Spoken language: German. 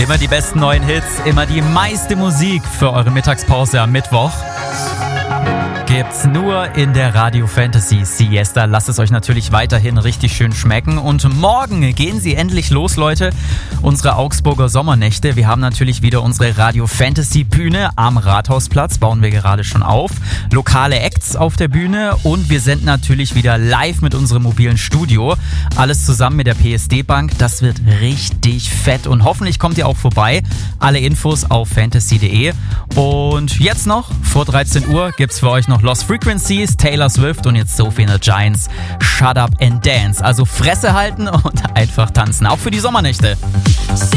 Immer die besten neuen Hits, immer die meiste Musik für eure Mittagspause am Mittwoch. Gibt's nur in der Radio Fantasy Siesta. Lasst es euch natürlich weiterhin richtig schön schmecken. Und morgen gehen sie endlich los, Leute. Unsere Augsburger Sommernächte. Wir haben natürlich wieder unsere Radio Fantasy Bühne am Rathausplatz. Bauen wir gerade schon auf. Lokale Acts auf der Bühne. Und wir senden natürlich wieder live mit unserem mobilen Studio. Alles zusammen mit der PSD Bank. Das wird richtig fett. Und hoffentlich kommt ihr auch vorbei. Alle Infos auf fantasy.de. Und jetzt noch, vor 13 Uhr, gibt's für euch noch Lost Frequencies, Taylor Swift und jetzt Sophie and the Giants, Shut Up and Dance. Also Fresse halten und einfach tanzen, auch für die Sommernächte.